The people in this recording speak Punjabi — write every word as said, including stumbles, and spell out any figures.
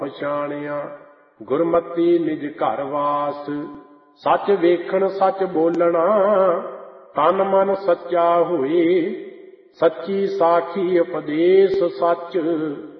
ਪਛਾਣਿਆ। ਗੁਰਮਤੀ ਨਿਜ ਘਰ ਵਾਸ, ਸੱਚ ਵੇਖਣ ਸੱਚ ਬੋਲਣਾ। ਤਨ ਮਨ ਸੱਚਾ ਹੋਏ, ਸੱਚੀ ਸਾਖੀ ਉਪਦੇਸ ਸੱਚ।